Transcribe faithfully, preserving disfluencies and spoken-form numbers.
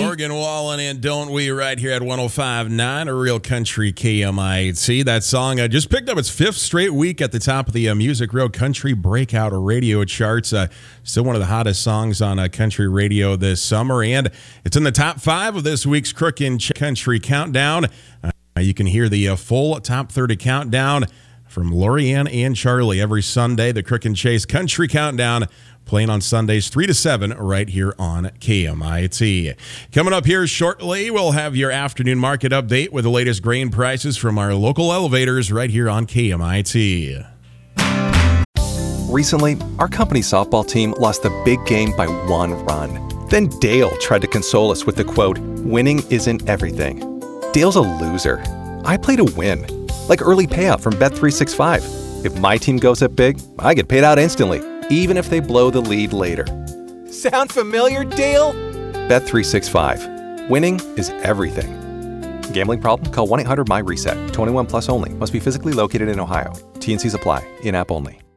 Morgan Wallen and Don't We right here at one oh five point nine, a Real Country K M I T. That song uh, just picked up its fifth straight week at the top of the uh, Music Real Country Breakout radio charts. Uh, still one of the hottest songs on uh, country radio this summer, and it's in the top five of this week's Crookin' Country Countdown. Uh, you can hear the uh, full top thirty countdown from Lorianne and Charlie every Sunday. The Crook and Chase Country Countdown playing on Sundays three to seven right here on K M I T. Coming up here shortly, we'll have your afternoon market update with the latest grain prices from our local elevators right here on K M I T. Recently, our company softball team lost the big game by one run. Then Dale tried to console us with the quote, "Winning isn't everything." Dale's a loser. I play to win. Like early payout from Bet three sixty-five. If my team goes up big, I get paid out instantly, even if they blow the lead later. Sound familiar, Dale? Bet three sixty-five. Winning is everything. Gambling problem? Call one eight hundred M Y RESET. twenty-one plus only. Must be physically located in Ohio. T N Cs apply. In-app only.